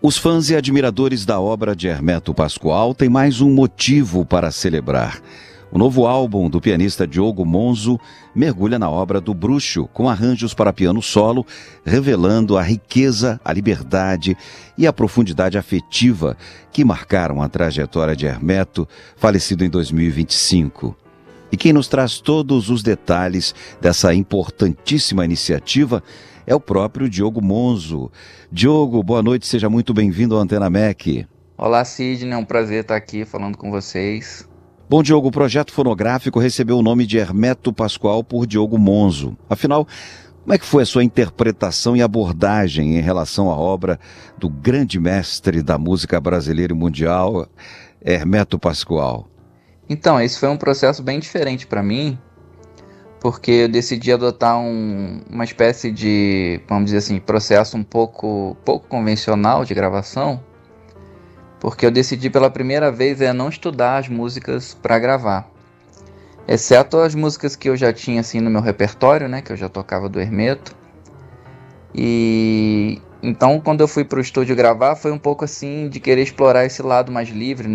Os fãs e admiradores da obra de Hermeto Pascoal têm mais um motivo para celebrar. O novo álbum do pianista Diogo Monzo mergulha na obra do bruxo, com arranjos para piano solo, revelando a riqueza, a liberdade e a profundidade afetiva que marcaram a trajetória de Hermeto, falecido em 2025. E quem nos traz todos os detalhes dessa importantíssima iniciativa é o próprio Diogo Monzo. Diogo, boa noite, seja muito bem-vindo ao Antena MEC. Olá, Sidney, é um prazer estar aqui falando com vocês. Bom, Diogo, o projeto fonográfico recebeu o nome de Hermeto Pascoal por Diogo Monzo. Afinal, como é que foi a sua interpretação e abordagem em relação à obra do grande mestre da música brasileira e mundial, Hermeto Pascoal? Então, esse foi um processo bem diferente para mim, porque eu decidi adotar uma espécie de, vamos dizer assim, processo um pouco convencional de gravação, porque eu decidi pela primeira vez não estudar as músicas para gravar, exceto as músicas que eu já tinha assim no meu repertório, né, que eu já tocava do Hermeto. E então, quando eu fui para o estúdio gravar, foi um pouco assim de querer explorar esse lado mais livre, né?